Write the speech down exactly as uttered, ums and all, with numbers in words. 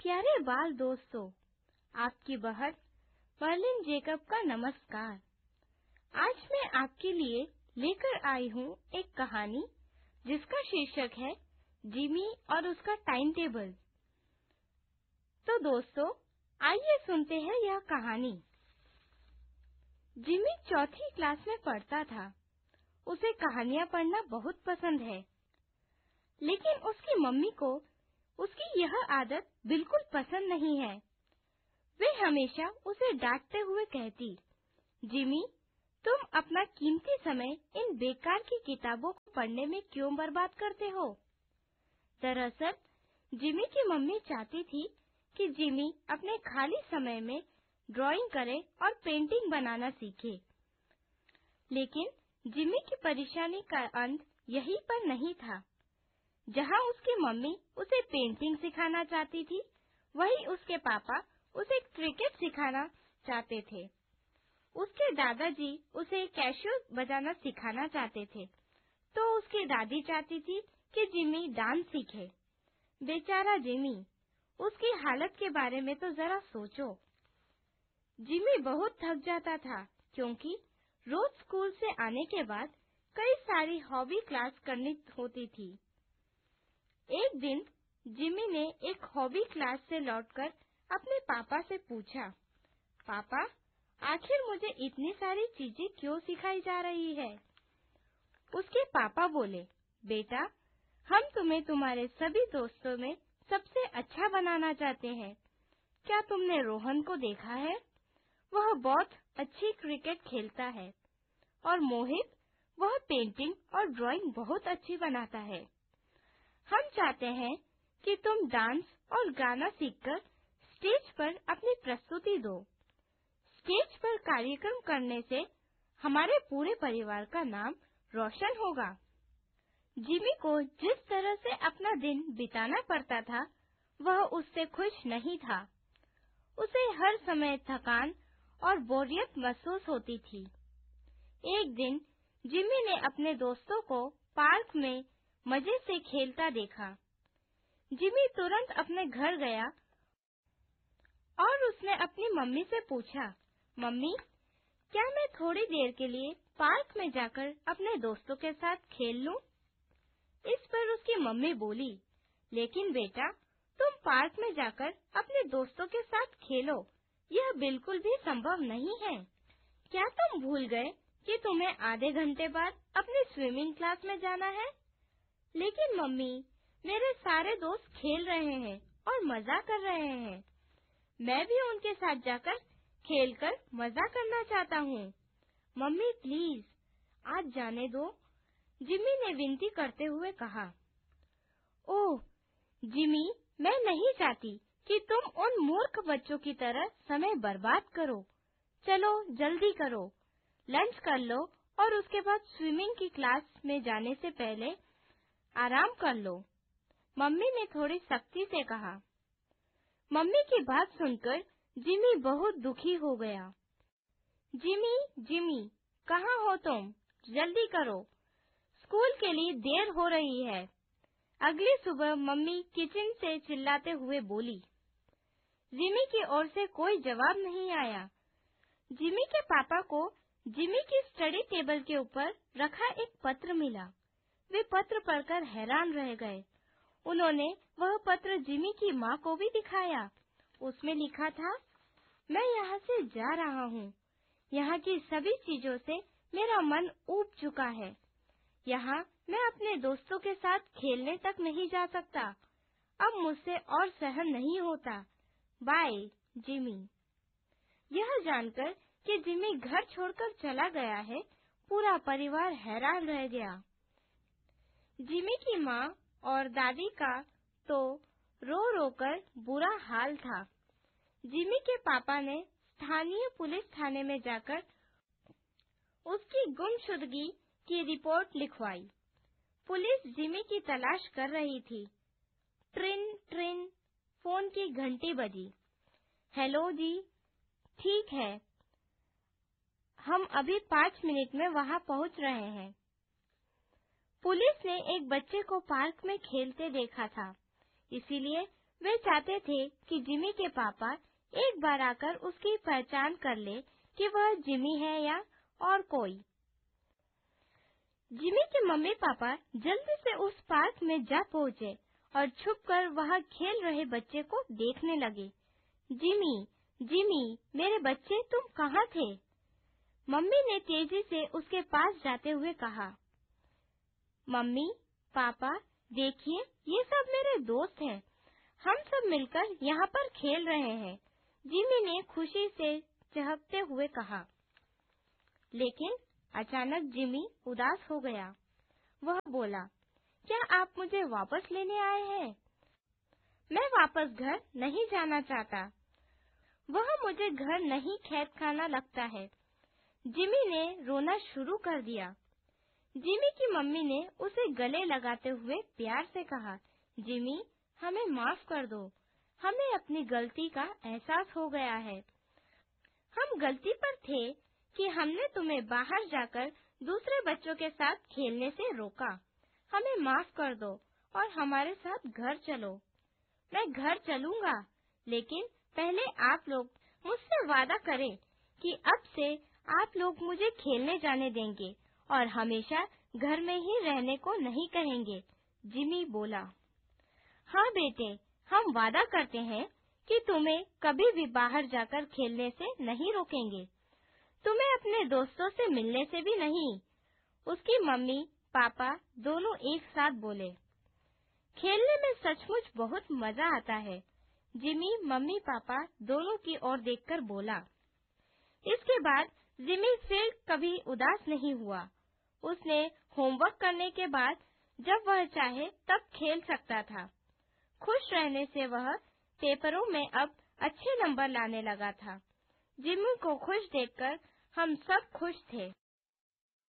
प्यारे बाल दोस्तों, आपकी बहन मर्लिन जेकब का नमस्कार। आज मैं आपके लिए लेकर आई हूँ एक कहानी जिसका शीर्षक है जिमी और उसका टाइम टेबल। तो दोस्तों, आइए सुनते हैं यह कहानी। जिमी चौथी क्लास में पढ़ता था। उसे कहानियाँ पढ़ना बहुत पसंद है, लेकिन उसकी मम्मी को उसकी यह आदत बिल्कुल पसंद नहीं है। वे हमेशा उसे डांटते हुए कहती, जिमी, तुम अपना कीमती समय इन बेकार की किताबों को पढ़ने में क्यों बर्बाद करते हो? दरअसल, जिमी की मम्मी चाहती थी कि जिमी अपने खाली समय में ड्राइंग करे और पेंटिंग बनाना सीखे। लेकिन जिमी की परेशानी का अंत यहीं पर नहीं था। जहां उसकी मम्मी उसे पेंटिंग सिखाना चाहती थी, वहीं उसके पापा उसे क्रिकेट सिखाना चाहते थे। उसके दादाजी उसे कैशियो बजाना सिखाना चाहते थे, तो उसकी दादी चाहती थी कि जिमी डांस सीखे। बेचारा जिमी, उसकी हालत के बारे में तो जरा सोचो। जिमी बहुत थक जाता था, क्योंकि रोज स्कूल से आने के बाद कई सारी हॉबी क्लास करनी होती थी। एक दिन जिमी ने एक हॉबी क्लास से लौटकर अपने पापा से पूछा, पापा, आखिर मुझे इतनी सारी चीजें क्यों सिखाई जा रही है? उसके पापा बोले, बेटा, हम तुम्हें तुम्हारे सभी दोस्तों में सबसे अच्छा बनाना चाहते हैं। क्या तुमने रोहन को देखा है? वह बहुत अच्छी क्रिकेट खेलता है। और मोहित, वह पेंटिंग और ड्राइंग बहुत अच्छी बनाता है। हम चाहते हैं कि तुम डांस और गाना सीखकर स्टेज पर अपनी प्रस्तुति दो। स्टेज पर कार्यक्रम करने से हमारे पूरे परिवार का नाम रोशन होगा। जिमी को जिस तरह से अपना दिन बिताना पड़ता था, वह उससे खुश नहीं था। उसे हर समय थकान और बोरियत महसूस होती थी। एक दिन जिमी ने अपने दोस्तों को पार्क में मजे से खेलता देखा। जिमी तुरंत अपने घर गया और उसने अपनी मम्मी से पूछा, मम्मी, क्या मैं थोड़ी देर के लिए पार्क में जाकर अपने दोस्तों के साथ खेल लूं? इस पर उसकी मम्मी बोली, लेकिन बेटा, तुम पार्क में जाकर अपने दोस्तों के साथ खेलो, यह बिल्कुल भी संभव नहीं है। क्या तुम भूल गए कि तुम्हें आधे घंटे बाद अपनी स्विमिंग क्लास में जाना है? लेकिन मम्मी, मेरे सारे दोस्त खेल रहे हैं और मजा कर रहे हैं। मैं भी उनके साथ जाकर खेलकर मजा करना चाहता हूँ। मम्मी प्लीज, आज जाने दो, जिमी ने विनती करते हुए कहा। ओह जिमी, मैं नहीं चाहती कि तुम उन मूर्ख बच्चों की तरह समय बर्बाद करो। चलो जल्दी करो, लंच कर लो और उसके बाद स्विमिंग की क्लास में जाने से पहले आराम कर लो, मम्मी ने थोड़ी सख्ती से कहा। मम्मी की बात सुनकर जिमी बहुत दुखी हो गया। जिमी, जिमी, कहाँ हो तुम? जल्दी करो, स्कूल के लिए देर हो रही है। अगली सुबह मम्मी किचन से चिल्लाते हुए बोली। जिमी की ओर से कोई जवाब नहीं आया। जिमी के पापा को जिमी की स्टडी टेबल के ऊपर रखा एक पत्र मिला। वे पत्र पढ़कर हैरान रह गए। उन्होंने वह पत्र जिमी की माँ को भी दिखाया। उसमें लिखा था, मैं यहाँ से जा रहा हूँ। यहाँ की सभी चीजों से मेरा मन ऊब चुका है। यहाँ मैं अपने दोस्तों के साथ खेलने तक नहीं जा सकता। अब मुझसे और सहन नहीं होता। Bye, Jimmy. यह जानकर कि जिमी घर छोड़कर चला गया है, पूरा परिवार हैरान रह गया। जिमी की माँ और दादी का तो रो रो कर बुरा हाल था। जिमी के पापा ने स्थानीय पुलिस थाने में जाकर उसकी गुमशुदगी की रिपोर्ट लिखवाई। पुलिस जिमी की तलाश कर रही थी। ट्रिन ट्रिन, फोन की घंटी बजी। हेलो जी, ठीक है, हम अभी पाँच मिनट में वहाँ पहुँच रहे हैं। पुलिस ने एक बच्चे को पार्क में खेलते देखा था, इसीलिए वे चाहते थे कि जिमी के पापा एक बार आकर उसकी पहचान कर ले कि वह जिमी है या और कोई। जिमी के मम्मी पापा जल्दी से उस पार्क में जा पहुँचे और छुपकर वहाँ खेल रहे बच्चे को देखने लगे। जिमी, जिमी, मेरे बच्चे, तुम कहाँ थे? मम्मी ने तेजी से उसके पास जाते हुए कहा। मम्मी, पापा, देखिए, ये सब मेरे दोस्त हैं। हम सब मिलकर यहाँ पर खेल रहे हैं, जिमी ने खुशी से चहकते हुए कहा। लेकिन अचानक जिमी उदास हो गया। वह बोला, क्या आप मुझे वापस लेने आए हैं? मैं वापस घर नहीं जाना चाहता। वह मुझे घर नहीं खेत खाना लगता है। जिमी ने रोना शुरू कर दिया। जिमी की मम्मी ने उसे गले लगाते हुए प्यार से कहा, जिमी, हमें माफ कर दो। हमें अपनी गलती का एहसास हो गया है। हम गलती पर थे कि हमने तुम्हें बाहर जाकर दूसरे बच्चों के साथ खेलने से रोका। हमें माफ कर दो और हमारे साथ घर चलो। मैं घर चलूंगा, लेकिन पहले आप लोग मुझसे वादा करें कि अब से आप लोग मुझे खेलने जाने देंगे और हमेशा घर में ही रहने को नहीं कहेंगे। जिमी बोला। हाँ बेटे, हम वादा करते हैं कि तुम्हें कभी भी बाहर जाकर खेलने से नहीं रोकेंगे। तुम्हें अपने दोस्तों से मिलने से भी नहीं। उसकी मम्मी पापा दोनों एक साथ बोले। खेलने में सचमुच बहुत मजा आता है, जिमी मम्मी पापा दोनों की ओर देखकर बोला। इसके बाद जिमी फिर कभी उदास नहीं हुआ। उसने होमवर्क करने के बाद जब वह चाहे तब खेल सकता था। खुश रहने से वह पेपरों में अब अच्छे नंबर लाने लगा था। जिमी को खुश देखकर हम सब खुश थे।